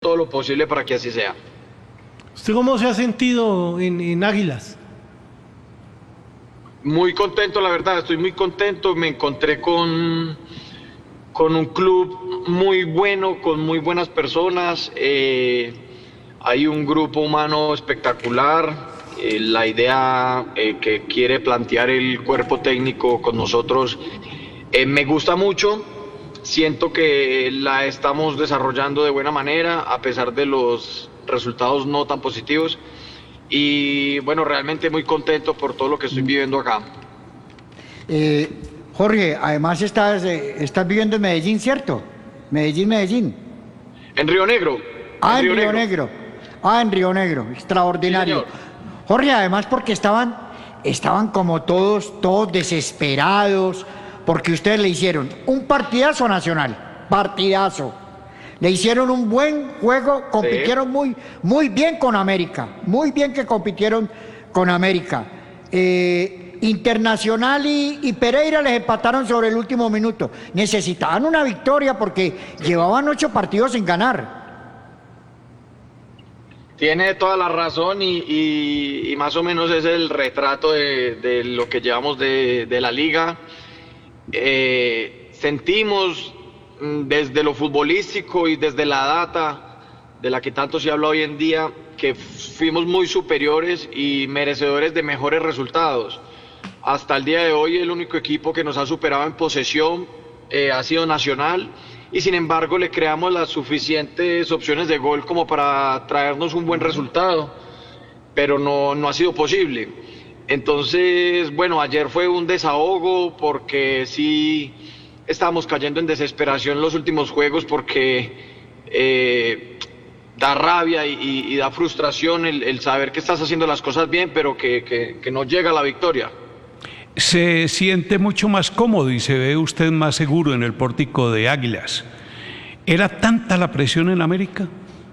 todo lo posible para que así sea. ¿Usted cómo se ha sentido en Águilas? Muy contento, la verdad, estoy muy contento. Me encontré con un club muy bueno, con muy buenas personas. Hay un grupo humano espectacular. La idea que quiere plantear el cuerpo técnico con nosotros me gusta mucho. Siento que la estamos desarrollando de buena manera, a pesar de los resultados no tan positivos. Y bueno, realmente muy contento por todo lo que estoy viviendo acá. Jorge, además estás viviendo en Medellín, ¿cierto? Medellín. En Río Negro. En Río Negro. En Río Negro, extraordinario. Sí, Jorge, además porque estaban como todos desesperados, porque ustedes le hicieron un partidazo Nacional, partidazo. Le hicieron un buen juego, compitieron muy bien con América, muy bien que compitieron con América. Internacional y Pereira les empataron sobre el último minuto. Necesitaban una victoria porque llevaban 8 partidos sin ganar. Tiene toda la razón y más o menos es el retrato de lo que llevamos de la liga. Sentimos desde lo futbolístico y desde la data de la que tanto se habla hoy en día que fuimos muy superiores y merecedores de mejores resultados. Hasta el día de hoy el único equipo que nos ha superado en posesión ha sido Nacional y sin embargo le creamos las suficientes opciones de gol como para traernos un buen resultado, pero no ha sido posible. Entonces, bueno, ayer fue un desahogo porque sí estábamos cayendo en desesperación en los últimos juegos porque da rabia y da frustración el saber que estás haciendo las cosas bien, pero que no llega a la victoria. Se siente mucho más cómodo y se ve usted más seguro en el pórtico de Águilas. ¿Era tanta la presión en América?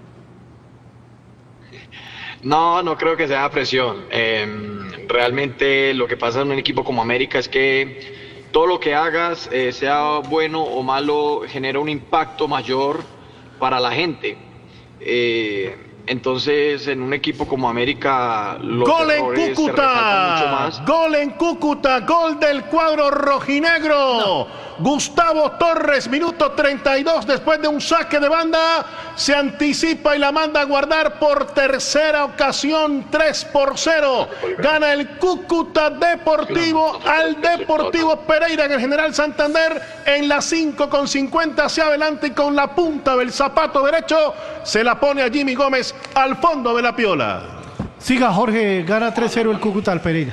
No creo que sea presión. Realmente lo que pasa en un equipo como América es que todo lo que hagas, sea bueno o malo, genera un impacto mayor para la gente. Entonces, en un equipo como América, los errores se resaltan mucho más. Gol en Cúcuta, gol del cuadro rojinegro. Gustavo Torres, minuto 32, después de un saque de banda, se anticipa y la manda a guardar por tercera ocasión, 3-0. Gana el Cúcuta Deportivo al Deportivo Pereira en el General Santander en la 5:50 hacia adelante y con la punta del zapato derecho se la pone a Jimmy Gómez al fondo de la piola. Siga, Jorge, gana 3-0 el Cúcuta al Pereira.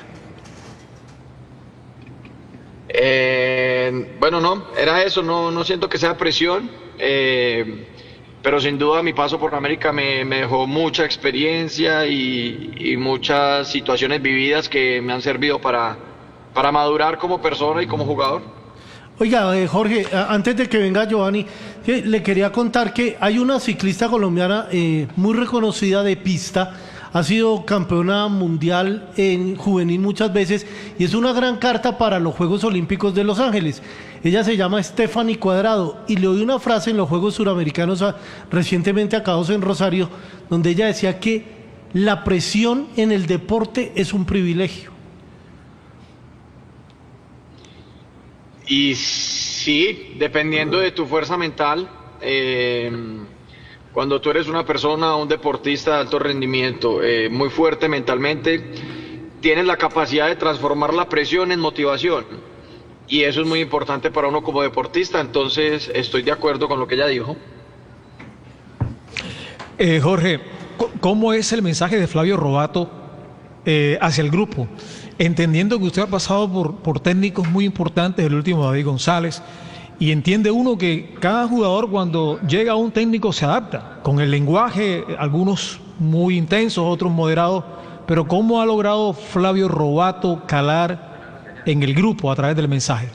Bueno, no, era eso, no siento que sea presión, pero sin duda mi paso por América me dejó mucha experiencia y muchas situaciones vividas que me han servido para madurar como persona y como jugador. Oiga, Jorge, antes de que venga Giovanni, le quería contar que hay una ciclista colombiana muy reconocida de pista. Ha sido campeona mundial en juvenil muchas veces y es una gran carta para los Juegos Olímpicos de Los Ángeles. Ella se llama Stephanie Cuadrado y le oí una frase en los Juegos Suramericanos recientemente acabados en Rosario, donde ella decía que la presión en el deporte es un privilegio. Y sí, dependiendo de tu fuerza mental, cuando tú eres una persona, un deportista de alto rendimiento, muy fuerte mentalmente, tienes la capacidad de transformar la presión en motivación. Y eso es muy importante para uno como deportista, entonces estoy de acuerdo con lo que ella dijo. Jorge, ¿cómo es el mensaje de Flavio Robato hacia el grupo? Entendiendo que usted ha pasado por técnicos muy importantes, el último David González, y entiende uno que cada jugador cuando llega a un técnico se adapta, con el lenguaje, algunos muy intensos, otros moderados, pero ¿cómo ha logrado Flavio Robato calar en el grupo a través del mensaje?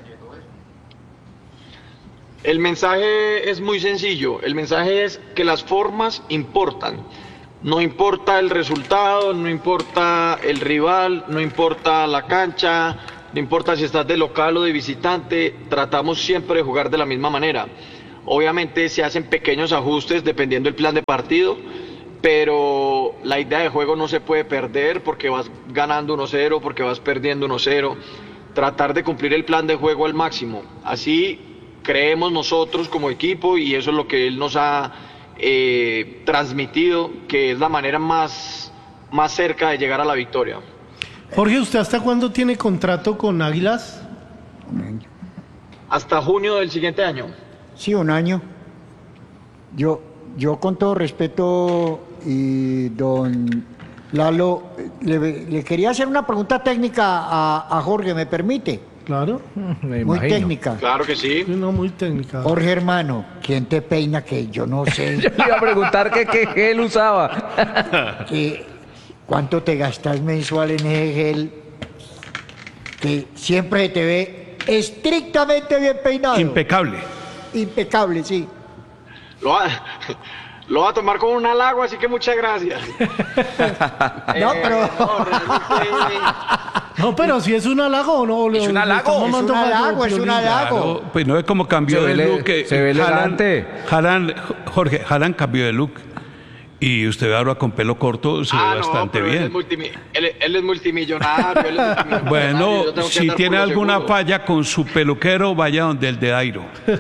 El mensaje es muy sencillo, el mensaje es que las formas importan. No importa el resultado, no importa el rival, no importa la cancha, no importa si estás de local o de visitante, tratamos siempre de jugar de la misma manera. Obviamente se hacen pequeños ajustes dependiendo del plan de partido, pero la idea de juego no se puede perder porque vas ganando 1-0, porque vas perdiendo 1-0. Tratar de cumplir el plan de juego al máximo. Así creemos nosotros como equipo y eso es lo que él nos ha transmitido, que es la manera más cerca de llegar a la victoria. Jorge, ¿usted hasta cuándo tiene contrato con Águilas? Hasta junio del siguiente año. Sí, un año. Yo con todo respeto, y don Lalo, le quería hacer una pregunta técnica a Jorge, ¿me permite? Claro. Muy técnica. Claro que sí. Sí, no, muy técnica. Jorge, hermano, ¿quién te peina? Que yo no sé. Yo le iba a preguntar qué gel usaba. ¿Cuánto te gastas mensual en ese gel? Que siempre te ve estrictamente bien peinado. Impecable. Impecable, sí. Lo va a tomar como un halago, así que muchas gracias. No, pero... No, pero si es un halago o no. Es un halago. Es un halago, es un halago. Claro, pues no es como cambió Se de ve look. se ve elegante. Jorge, Haaland cambió de look. Y usted ahora con pelo corto se ve bastante pero bien. Él es multimillonario. Bueno, Yo tengo que si andar tiene por lo alguna seguro. falla con su peluquero, vaya donde el de Dairo.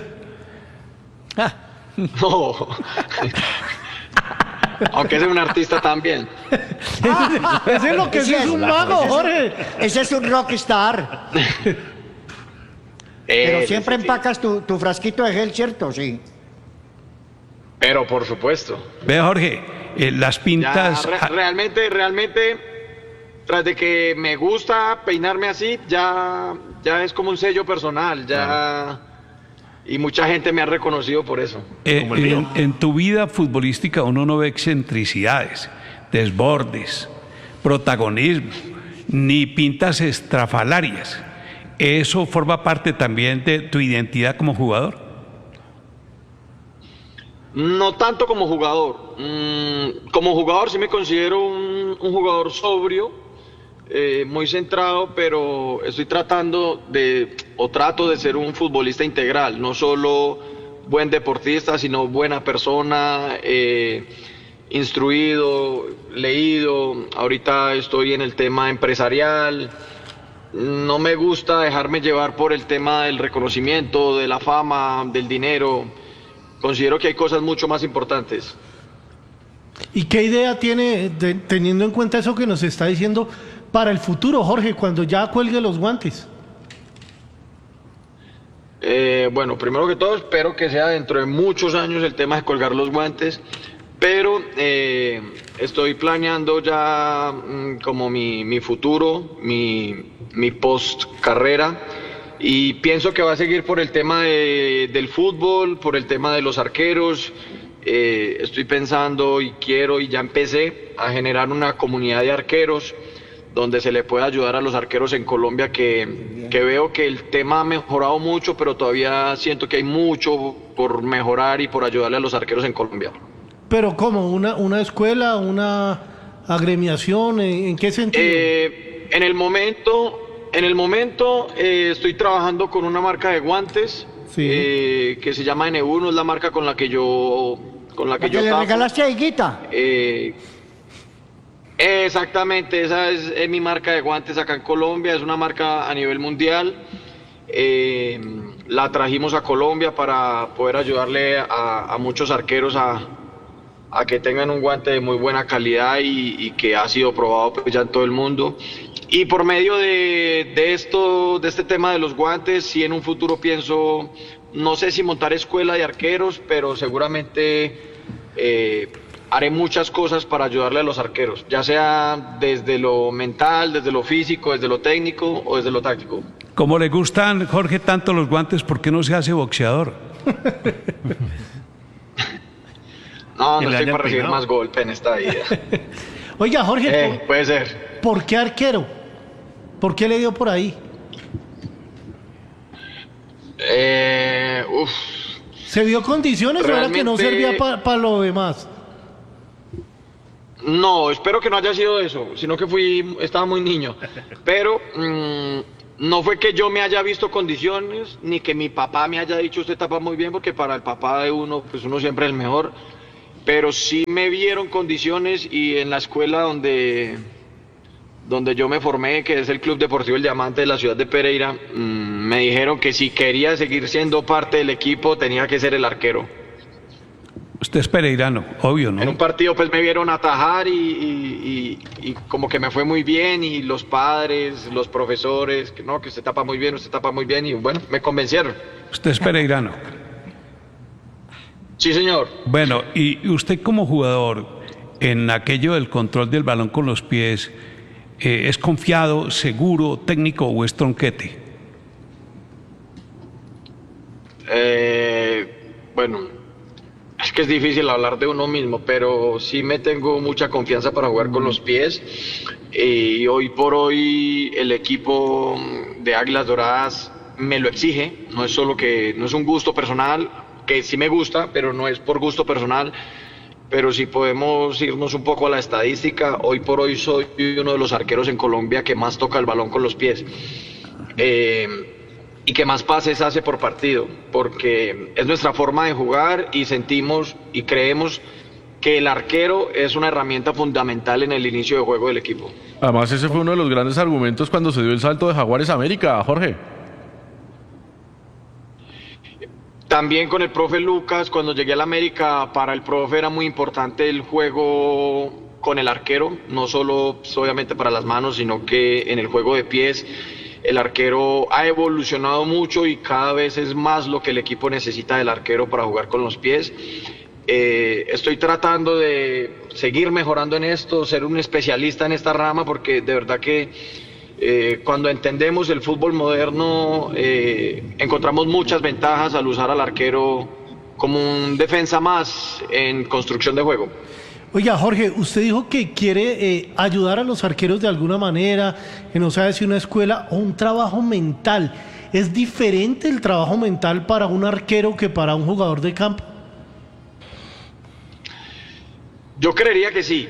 No. Aunque es un artista también. Ese es lo que sí es un mago, Jorge. Ese es un rockstar. Pero siempre Sí. empacas tu frasquito de gel, ¿cierto? Sí. Pero por supuesto. Ve, Jorge, las Ya, pintas... realmente, tras de que me gusta peinarme así, ya es como un sello personal, ya... Y mucha gente me ha reconocido por eso. Como el mío. En tu vida futbolística uno no ve excentricidades, desbordes, protagonismo, ni pintas estrafalarias. ¿Eso forma parte también de tu identidad como jugador? No tanto como jugador. Como jugador sí me considero un jugador sobrio, muy centrado, pero estoy trato de ser un futbolista integral, no solo buen deportista, sino buena persona, instruido, leído. Ahorita estoy en el tema empresarial. No me gusta dejarme llevar por el tema del reconocimiento, de la fama, del dinero. Considero que hay cosas mucho más importantes. ¿Y qué idea tiene, teniendo en cuenta eso que nos está diciendo, para el futuro, Jorge, cuando ya cuelgue los guantes? Bueno, primero que todo, espero que sea dentro de muchos años el tema de colgar los guantes, pero estoy planeando ya como mi futuro, mi post carrera. Y pienso que va a seguir por el tema del fútbol, por el tema de los arqueros. Estoy pensando y quiero y ya empecé a generar una comunidad de arqueros donde se le pueda ayudar a los arqueros en Colombia, que veo que el tema ha mejorado mucho, pero todavía siento que hay mucho por mejorar y por ayudarle a los arqueros en Colombia. Pero ¿cómo? ¿Una escuela? ¿Una agremiación? ¿En qué sentido? En el momento estoy trabajando con una marca de guantes, Sí. que se llama N1, es la marca con la que yo ¿Que le tapo. regalaste a Higuita? Exactamente, esa es mi marca de guantes acá en Colombia, es una marca a nivel mundial. La trajimos a Colombia para poder ayudarle a muchos arqueros a que tengan un guante de muy buena calidad y que ha sido probado pues, ya en todo el mundo. Y por medio de este tema de los guantes, sí en un futuro pienso, no sé si montar escuela de arqueros, pero seguramente haré muchas cosas para ayudarle a los arqueros, ya sea desde lo mental, desde lo físico, desde lo técnico o desde lo táctico. Como le gustan, Jorge, tanto los guantes, ¿por qué no se hace boxeador? No Que le estoy hayan para recibir peinado. más golpe en esta vida. Oiga, Jorge, Puede ser. ¿por qué arquero? ¿Por qué le dio por ahí? ¿Se vio condiciones o era que no Realmente- servía para lo demás? No, espero que no haya sido eso, sino que estaba muy niño. Pero No fue que yo me haya visto condiciones, ni que mi papá me haya dicho usted tapa muy bien, porque para el papá de uno, pues uno siempre es el mejor. Pero sí me vieron condiciones y en la escuela donde yo me formé, que es el Club Deportivo El Diamante de la ciudad de Pereira, me dijeron que si quería seguir siendo parte del equipo tenía que ser el arquero. Usted es pereirano, obvio, ¿no? En un partido pues me vieron atajar y como que me fue muy bien, y los padres, los profesores, que no, que usted tapa muy bien, y bueno, me convencieron. Usted es pereirano. Sí, señor. Bueno, y usted como jugador, en aquello del control del balón con los pies, ¿es confiado, seguro, técnico o es tronquete? Bueno, es que es difícil hablar de uno mismo, pero sí me tengo mucha confianza para jugar con los pies. Y hoy por hoy el equipo de Águilas Doradas me lo exige. No es solo que, no es un gusto personal, que sí me gusta, pero no es por gusto personal. Pero si podemos irnos un poco a la estadística, hoy por hoy soy uno de los arqueros en Colombia que más toca el balón con los pies. Y que más pases hace por partido, porque es nuestra forma de jugar y sentimos y creemos que el arquero es una herramienta fundamental en el inicio de juego del equipo. Además, ese fue uno de los grandes argumentos cuando se dio el salto de Jaguares a América, Jorge. También con el profe Lucas, cuando llegué a la América, para el profe era muy importante el juego con el arquero, no solo obviamente para las manos, sino que en el juego de pies. El arquero ha evolucionado mucho y cada vez es más lo que el equipo necesita del arquero para jugar con los pies. Estoy tratando de seguir mejorando en esto, ser un especialista en esta rama, porque de verdad que cuando entendemos el fútbol moderno encontramos muchas ventajas al usar al arquero como un defensa más en construcción de juego. Oiga, Jorge, usted dijo que quiere ayudar a los arqueros de alguna manera, que no sabe si una escuela o un trabajo mental. ¿Es diferente el trabajo mental para un arquero que para un jugador de campo? Yo creería que sí.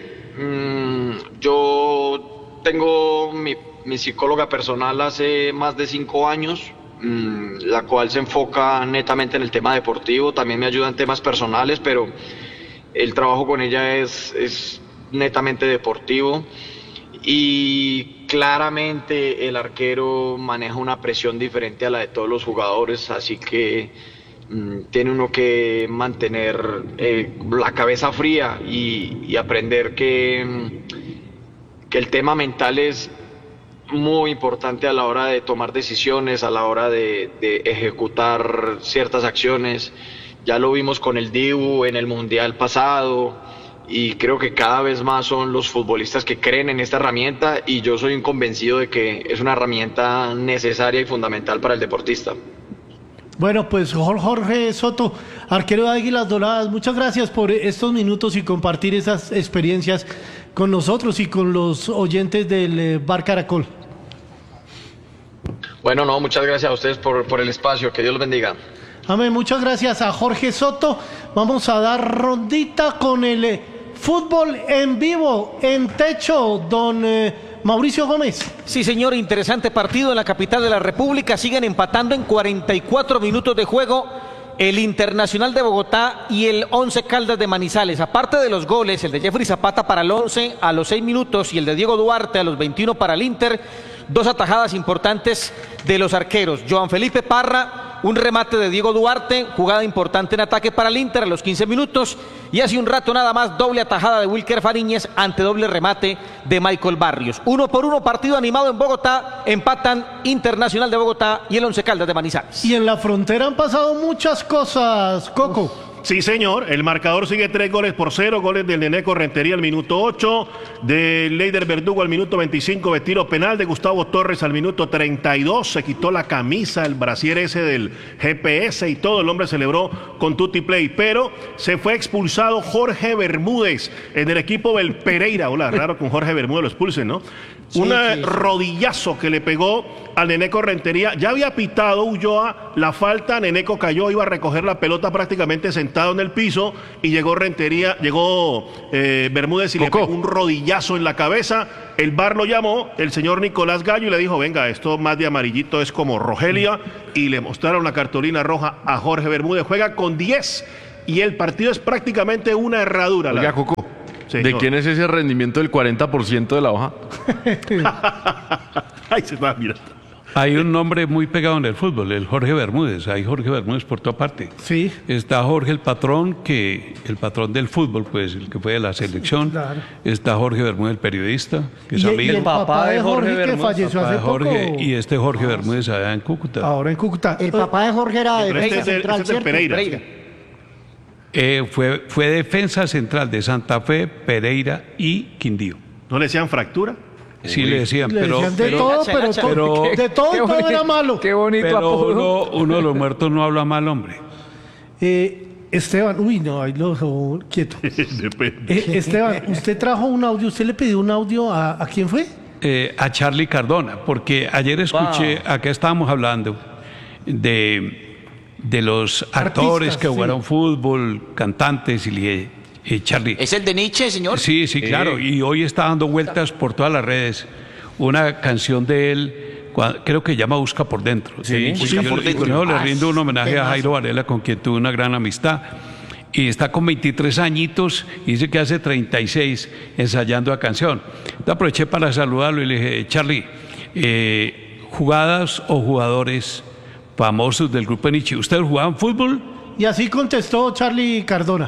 Yo tengo mi psicóloga personal hace más de 5 años, la cual se enfoca netamente en el tema deportivo, también me ayuda en temas personales, pero el trabajo con ella es netamente deportivo, y claramente el arquero maneja una presión diferente a la de todos los jugadores, así que tiene uno que mantener la cabeza fría y aprender que el tema mental es muy importante a la hora de tomar decisiones, a la hora de ejecutar ciertas acciones. Ya lo vimos con el Dibu en el Mundial pasado, y creo que cada vez más son los futbolistas que creen en esta herramienta, y yo soy un convencido de que es una herramienta necesaria y fundamental para el deportista. Bueno, pues Jorge Soto, arquero de Águilas Doradas, muchas gracias por estos minutos y compartir esas experiencias con nosotros y con los oyentes del Bar Caracol. Bueno, no, muchas gracias a ustedes por el espacio, que Dios los bendiga. Amén, muchas gracias a Jorge Soto. Vamos a dar rondita con el fútbol en vivo, en techo, don Mauricio Gómez. Sí, señor, interesante partido en la capital de la República. Siguen empatando en 44 minutos de juego el Internacional de Bogotá y el Once Caldas de Manizales. Aparte de los goles, el de Jeffrey Zapata para el 11 a los 6 minutos y el de Diego Duarte a los 21 para el Inter. 2 atajadas importantes de los arqueros. Joan Felipe Parra, un remate de Diego Duarte, jugada importante en ataque para el Inter a los 15 minutos, y hace un rato nada más doble atajada de Wilker Fariñez ante doble remate de Michael Barrios. 1-1, partido animado en Bogotá, empatan Internacional de Bogotá y el Once Caldas de Manizales. Y en la frontera han pasado muchas cosas, Coco. Sí, señor. El marcador sigue 3-0. Goles del Neneco Rentería al minuto 8, de Leider Verdugo al minuto 25, de tiro penal de Gustavo Torres al minuto 32. Se quitó la camisa, el brasier ese del GPS y todo. El hombre celebró con tutti play, pero se fue expulsado Jorge Bermúdez en el equipo del Pereira. Hola, raro con Jorge Bermúdez lo expulsen, ¿no? Sí, rodillazo que le pegó al Neneco Rentería. Ya había pitado Ulloa la falta, Neneco cayó, iba a recoger la pelota prácticamente sentado sentado en el piso y llegó Bermúdez y le pegó un rodillazo en la cabeza. El VAR lo llamó, el señor Nicolás Gallo, y le dijo, venga, esto más de amarillito es como Rogelia, y le mostraron la cartulina roja a Jorge Bermúdez. Juega con 10 y el partido es prácticamente una herradura. Oiga, Cuco, ¿de quién es ese rendimiento del 40% de la hoja? Ay, se va, mira. Hay un nombre muy pegado en el fútbol, el Jorge Bermúdez. Hay Jorge Bermúdez por toda parte. Sí. Está Jorge el patrón del fútbol, pues, el que fue de la selección. Claro. Está Jorge Bermúdez, el periodista, que es Y amigo. el papá de Jorge que Bermúdez, falleció hace Jorge, poco. y Jorge Bermúdez allá en Cúcuta. Ahora en Cúcuta. El papá de Jorge era Pero defensa este central, es de ¿cierto? Pereira. Fue defensa central de Santa Fe, Pereira y Quindío. ¿No le decían fractura? Sí le decían, Le pero, decían de pero, todo, pero- pero de todo Qué todo bonito- era malo. Qué bonito pero apodo. uno de los muertos no habla mal, hombre. Esteban, uy, no, ahí lo dejó quieto. Depende. Esteban, usted trajo un audio, ¿usted le pidió un audio a quién fue? A Charlie Cardona, porque ayer escuché, acá estábamos hablando de los actores Artistas, que sí. jugaron fútbol, cantantes, y le dije, Charlie. ¿Es el de Nietzsche, señor? Sí, claro, y hoy está dando vueltas por todas las redes una canción de él, creo que llama Busca por Dentro. Busca por Dentro. Con eso le rindo un homenaje a Jairo Varela, con quien tuve una gran amistad. Y está con 23 añitos y dice que hace 36 ensayando la canción. Entonces aproveché para saludarlo y le dije, Charlie, jugadas o jugadores famosos del grupo Nietzsche, ¿ustedes jugaban fútbol? Y así contestó Charlie Cardona.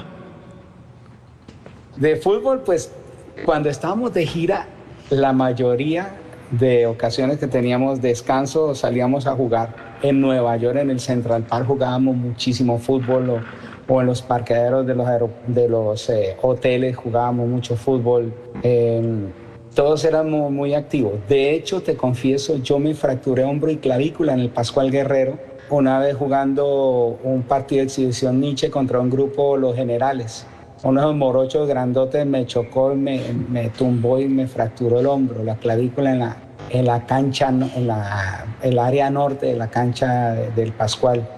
De fútbol, pues cuando estábamos de gira, la mayoría de ocasiones que teníamos descanso salíamos a jugar. En Nueva York, en el Central Park, jugábamos muchísimo fútbol o en los parqueaderos de los hoteles jugábamos mucho fútbol. Todos éramos muy activos. De hecho, te confieso, yo me fracturé hombro y clavícula en el Pascual Guerrero una vez jugando un partido de exhibición Nietzsche contra un grupo, Los Generales. Uno de los morochos grandotes me chocó, me tumbó y me fracturó el hombro, la clavícula en la cancha, en el área norte de la cancha del Pascual.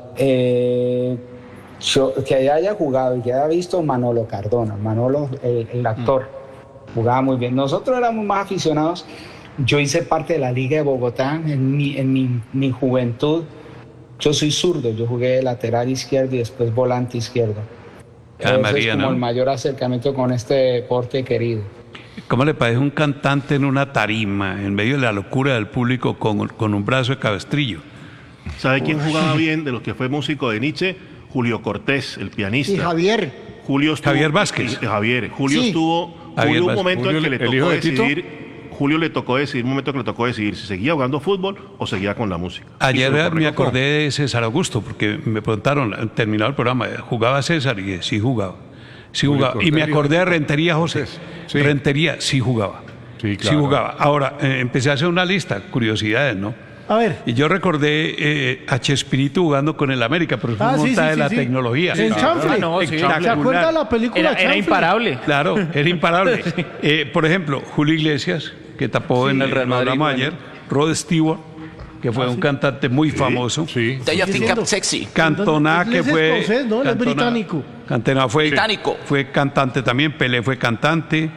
Yo, que haya jugado y que haya visto Manolo Cardona, Manolo el actor, jugaba muy bien. Nosotros éramos más aficionados. Yo hice parte de la Liga de Bogotá en mi juventud. Yo soy zurdo, yo jugué de lateral izquierdo y después volante izquierdo. Ese es como el mayor acercamiento con este deporte querido. ¿Cómo le parece un cantante en una tarima, en medio de la locura del público, con un brazo de cabestrillo? ¿Sabe quién jugaba bien de los que fue músico de Nietzsche? Julio Cortés, el pianista. Y Javier. Javier Vázquez. Julio Sí. estuvo. Javier Julio un Vázquez. momento en que le ¿el hijo tocó de Tito? decidir. Julio le tocó decidir, un momento que le tocó decidir si seguía jugando fútbol o seguía con la música. Ayer Y se lo me corrigió. acordé de César Augusto, porque me preguntaron, terminado el programa, ¿jugaba César? Y dije, sí jugaba. Sí jugaba. Y me acordé de Rentería José. Sí. Rentería, sí jugaba. Sí, Sí claro. jugaba. Ahora, empecé a hacer una lista, curiosidades, ¿no? A ver. Y yo recordé a Chespirito jugando con el América, pero fue un montaje de la tecnología. El chanfle. no, sí. ¿Se acuerda de la película Era Chanfle? imparable. Claro, era imparable. Por ejemplo, Julio Iglesias, que tapó en el Real Madrid, programa bueno. ayer, Rod Stewart, que fue un cantante muy famoso. Sí. Do you think siendo. I'm sexy? Cantona, Él que es fue. escocés, ¿no? Él es británico. Cantona Británico. fue cantante también. Pelé fue cantante.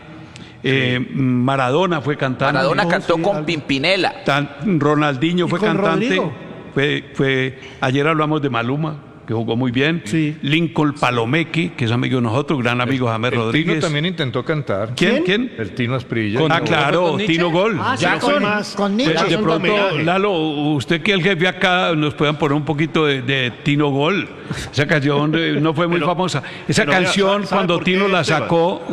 Maradona fue cantante. Maradona No, cantó sí, con algo. Pimpinela. Ronaldinho ¿Y fue con cantante. Rodrigo? Ayer hablamos de Maluma, que jugó muy bien. Sí. Lincoln Palomeque, que es amigo de nosotros, gran amigo de James El Tino Rodríguez. también intentó cantar. ¿Quién? El Tino Asprilla. Ah, claro, Tino Gol. Ah, sí, Ya fue más. con Nietzsche. De un pronto, homenaje. Lalo, usted que es el jefe acá, nos puedan poner un poquito de Tino Gol. Esa canción no fue muy Pero- famosa. Esa pero vea, canción, ¿sabe cuando por qué, Tino la Esteban?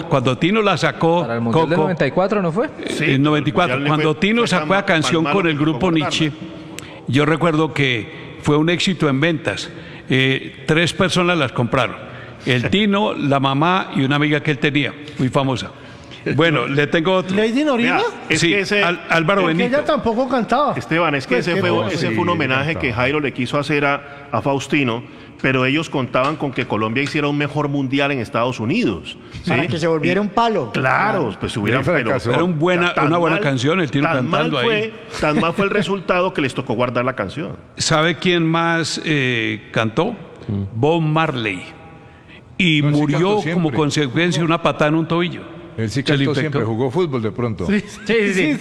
sacó, Para el Mundial del Coco, 94, ¿no fue? Sí, en 94, ya le cuando fue- Tino fue sacó tan la canción malo con el grupo como Nietzsche, yo recuerdo que fue un éxito en ventas. 3 personas las compraron. El Tino, la mamá y una amiga que él tenía, muy famosa. Bueno, le tengo otro. Lady Noriga. Vea, es Sí, que ese, Álvaro Que Benito. ella tampoco cantaba. Esteban, es que Pues, ese qué fue un homenaje cantaba. que Jairo le quiso hacer a Faustino, pero ellos contaban con que Colombia hiciera un mejor mundial en Estados Unidos. ¿sí? Para que se volviera un palo. Claro, pues hubieran Bien fracasó. Era una buena canción, el Tino tan cantando mal ahí. Tan mal fue el resultado que les tocó guardar la canción. ¿Sabe quién más cantó? Bob Marley. y No, sí murió cantó siempre. como consecuencia de una patada en un tobillo. Él sí Se le cantó infectó. siempre, jugó fútbol de pronto. Sí.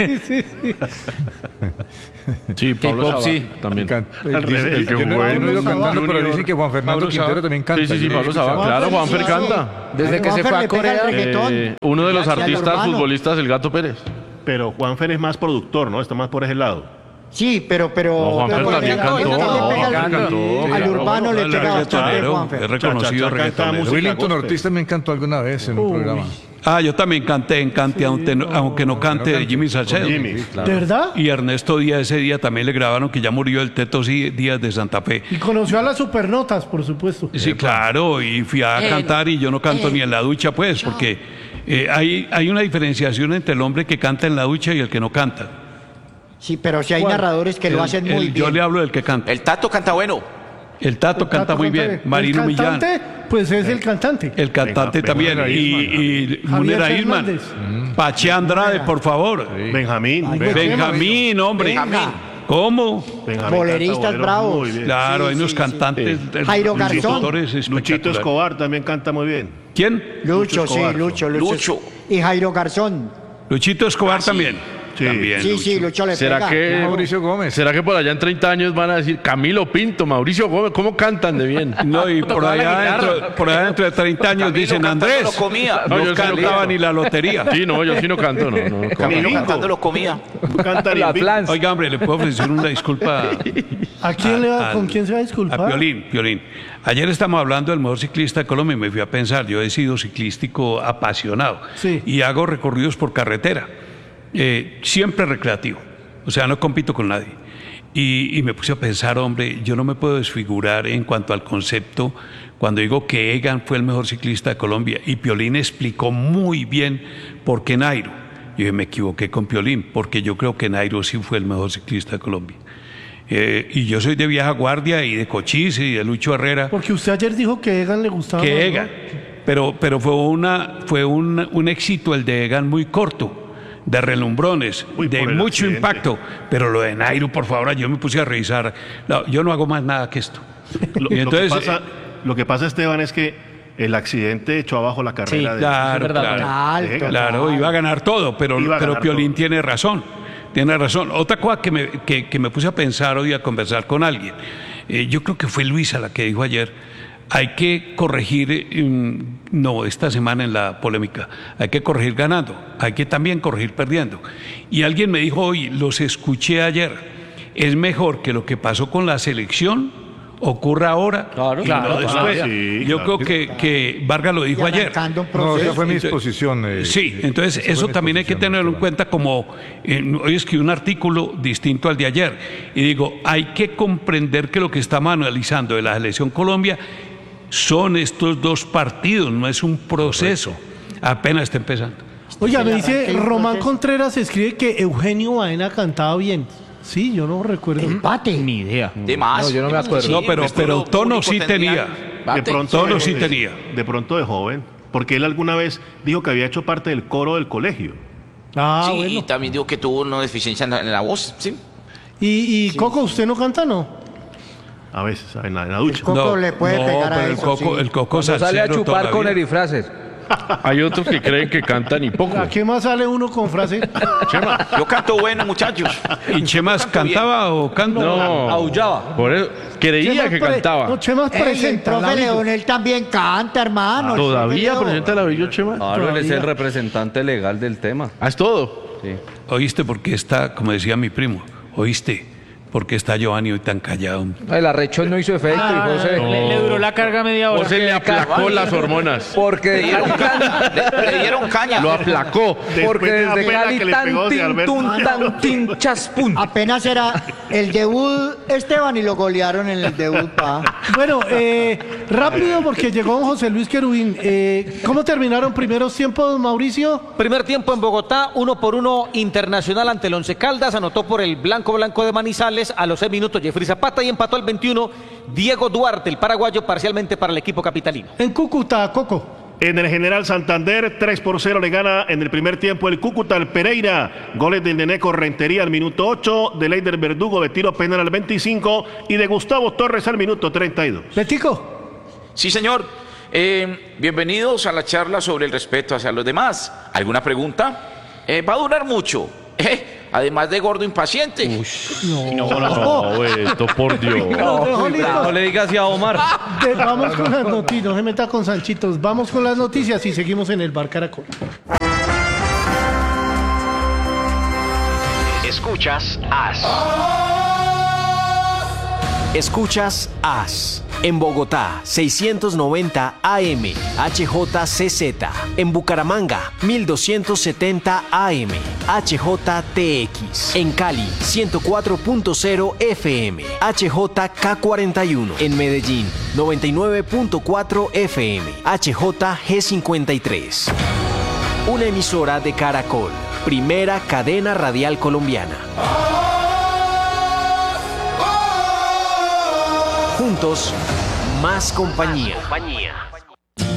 Sí, Pablo K-pop, Sabá sí. también. Al revés. El que Yo no jugó he oído en cantando, pero Junior. dicen que Juan Fernando Pablo Quintero Sabá. también canta. Sí, sí, Pablo Sabá. Juanfer, Claro, Juanfer sí. canta. Desde que se fue Juanfer a le pega el Corea. reggaetón. Uno de los Y al artistas urbano. futbolistas, el Gato Pérez. Pero Juanfer es más productor, ¿no? Está más por ese lado. Sí, pero... No, Juanfer pero también él cantó. le pega Juanfer cantó. al urbano le pega bastante Reggaetonero, Juanfer. es reconocido Cha, cha, cha, canta reggaetonero. música. Willington gospel. Ortiz también cantó alguna vez en un programa. Yo también canté en Cante, aunque no cante de Jimmy Salcedo. Jimmy. ¿De verdad? Y Ernesto Díaz ese día también le grabaron que ya murió el Teto Díaz de Santa Fe. Y conoció a las supernotas, por supuesto. Sí, claro, y fui a cantar y yo no canto ni en la ducha, pues, porque hay una diferenciación entre el hombre que canta en la ducha y el que no canta. Sí, pero si hay narradores que lo hacen muy Yo bien. le hablo del que canta. El Tato canta bueno. El Tato canta muy bien, Marino El Millán. cantante, pues es el cantante. El cantante Venga, también. Munera Y Munera Javier Isman. Fernández. Pache Andrade, por favor. Benjamín. Benjamín, hombre. Benjamín. ¿Cómo? Benjamín Boleristas canta bolero bravos. muy bien. Claro, hay unos sí, cantantes, Jairo Garzón. locutores Luchito espectaculares. Escobar también canta muy bien. ¿Quién? Lucho, sí, Escobar. Lucho. Y Jairo Garzón. Luchito Escobar también. Sí. También. Sí, sí, Lucho le ¿Será pega. que Gómez. ¿Será que por allá en 30 años van a decir Camilo Pinto, Mauricio Gómez? ¿Cómo cantan de bien? No, y por allá dentro de 30 años Camilo dicen cantando Andrés. lo comía. No, yo No sí lo cantaba canto. ni la lotería. Sí, no, yo sí no canto, no. Camilo Camilo. cantando lo comía. Canta La bien. Plans. Oiga, hombre, ¿le puedo ofrecer una disculpa? ¿A quién ¿Con quién se va a disculpar? A Piolín. Ayer estamos hablando del mejor ciclista de Colombia y me fui a pensar, yo he sido ciclístico apasionado Sí. y hago recorridos por carretera, siempre recreativo, o sea, no compito con nadie. Y me puse a pensar, hombre, yo no me puedo desfigurar en cuanto al concepto cuando digo que Egan fue el mejor ciclista de Colombia y Piolín explicó muy bien por qué Nairo. Yo dije, me equivoqué con Piolín, porque yo creo que Nairo sí fue el mejor ciclista de Colombia. Y yo soy de Vieja Guardia y de Cochise y de Lucho Herrera, Porque usted ayer dijo que Egan le gustaba más, que ¿no? Egan. Pero fue un éxito el de Egan muy corto, de relumbrones, Uy, de por el mucho accidente. impacto. Pero lo de Nairo, por favor, yo me puse a revisar. No, yo no hago más nada que esto. Y entonces, Lo que pasa, Esteban, es que el accidente echó abajo la carrera de... claro, Total. claro, iba a ganar todo, pero Iba a ganar Piolín todo. tiene razón. Tiene razón. Otra cosa que me puse a pensar hoy a conversar con alguien, yo creo que fue Luisa la que dijo ayer, hay que corregir, no, esta semana en la polémica, hay que corregir ganando, hay que también corregir perdiendo. Y alguien me dijo hoy, los escuché ayer, es mejor que lo que pasó con la selección ocurra ahora y no después. sí, Yo claro. creo que Vargas lo dijo Y ayer. arrancando un No, proceso. esa fue mi Entonces, exposición. Sí, entonces esa fue eso mi también hay que exposición, tenerlo en Esteban. cuenta como hoy escribí un artículo distinto al de ayer y digo, hay que comprender que lo que estamos analizando de la selección Colombia son estos dos partidos, no es un proceso, apenas está empezando. Oiga, me El dice arranque y un Román proceso. Contreras, escribe que Eugenio Baena cantaba bien. Sí, yo no recuerdo. Empate. Ni idea. De más. No, yo no me acuerdo. No, pero tono sí tenía. De pronto, Tono sí tenía. De pronto de joven. Porque él alguna vez dijo que había hecho parte del coro del colegio. Ah, Sí, y bueno. también digo que tuvo una deficiencia en la voz, ¿sí? Y Coco, ¿usted no canta, no? A veces, en la ducha. Coco le puede pegar a pero eso, sí. el coco Cuando sale a salsero toda chupar la con vida. erifraces. Hay otros que creen que cantan y poco. ¿A qué más sale uno con frase? Yo canto bueno, muchachos. ¿Y Chemas cantaba o canta? No, Aullaba. por eso creía Chemas que pre- cantaba. No, Chemas Ey, el presenta. profe Lavillo. Leonel también canta, hermano. El ¿Todavía profe presenta la Lavillo, Chema? Claro, él es el Todavía. representante legal del tema. ¿Ah, es todo? Sí. ¿Oíste porque está, como decía mi primo, oíste porque está Giovanni hoy tan callado? El arrechón no hizo efecto, y José. Le duró la carga media hora. José le aplacó las hormonas. Porque Le dieron caña. Le dieron caña. Lo aplacó. Porque Después de la desde pena Cali que le tan pegó de tin Alberto. tun tan tin chaspun. Apenas era el debut Esteban y lo golearon en el debut, pa. Bueno, rápido porque llegó don José Luis Querubín. ¿Cómo terminaron primeros tiempos, Mauricio? Primer tiempo en Bogotá, 1-1 Internacional ante el Once Caldas, anotó por el Blanco de Manizales a los 6 minutos Jeffrey Zapata y empató al 21 Diego Duarte, el paraguayo, parcialmente para el equipo capitalino. En Cúcuta, Coco. En el General Santander, 3-0 le gana en el primer tiempo el Cúcuta al Pereira. Goles del Neneco Rentería al minuto 8, de Leider Verdugo de tiro penal al 25 y de Gustavo Torres al minuto 32. Betico. Sí, señor. Bienvenidos a la charla sobre el respeto hacia los demás. ¿Alguna pregunta? Va a durar mucho. Además de gordo impaciente. No, esto por Dios. No le digas así a Omar. Vamos con las noticias, no se meta con Sanchitos. Vamos con las noticias y seguimos en el Bar Caracol. Escuchas AS. Escuchas AS. En Bogotá, 690 AM, HJCZ. En Bucaramanga, 1270 AM, HJTX. En Cali, 104.0 FM, HJK41. En Medellín, 99.4 FM, HJG53. Una emisora de Caracol, primera cadena radial colombiana. Juntos, más compañía.